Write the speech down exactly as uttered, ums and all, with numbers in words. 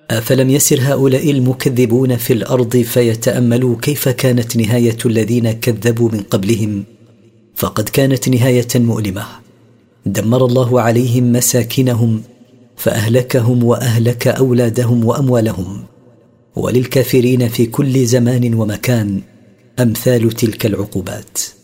أفلم يسر هؤلاء المكذبون في الأرض فيتأملوا كيف كانت نهاية الذين كذبوا من قبلهم؟ فقد كانت نهاية مؤلمة، دمر الله عليهم مساكنهم فأهلكهم وأهلك أولادهم وأموالهم. وللكافرين في كل زمان ومكان أمثال تلك العقوبات.